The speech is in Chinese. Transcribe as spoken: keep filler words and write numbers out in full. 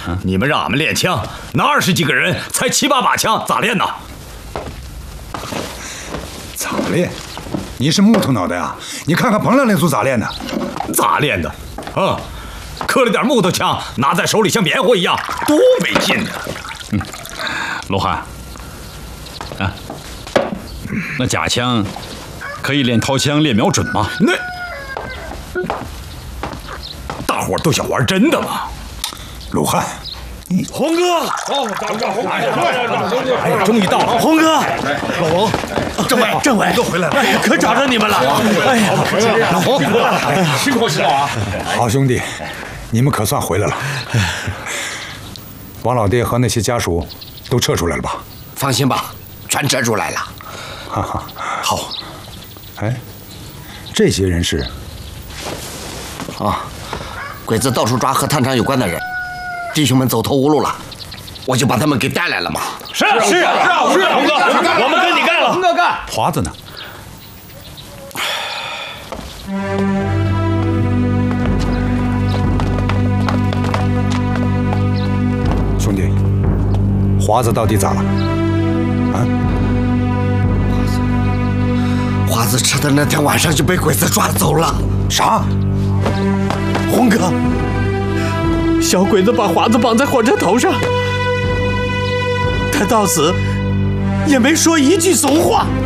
你们让俺们练枪，那二十几个人才七八把枪，咋练呢？ 咋练？你是木头脑袋啊！你看看彭亮那组咋练的？ 咋练的？啊，刻了点木头枪，拿在手里像棉花一样，多没劲呢！ 嗯，罗汉，啊，那假枪可以练掏枪、练瞄准吗？ 那大伙儿都想玩真的吗？ 鲁汉。 洪哥， 哦，哎呀，终于到了！ 洪哥， 老王， 政委，政委都回来了！ 哎呀，可找着你们了！哎呀， 老洪，辛苦辛苦啊！ 好兄弟，你们可算回来了。王老爹和那些家属都撤出来了吧？ 放心吧，全撤出来了。 哈哈， 好。 哎，这些人是？ 啊，鬼子到处抓和探长有关的人。 弟兄们走投无路了，我就把他们给带来了嘛。 是啊是啊是啊，是啊，洪哥，我们跟你干了。 洪哥干。 华子呢？兄弟，华子到底咋了？啊？ 华子吃的那天晚上就被鬼子抓走了。 啥？ 洪哥。 小鬼子把华子绑在火车头上，他到死也没说一句怂话。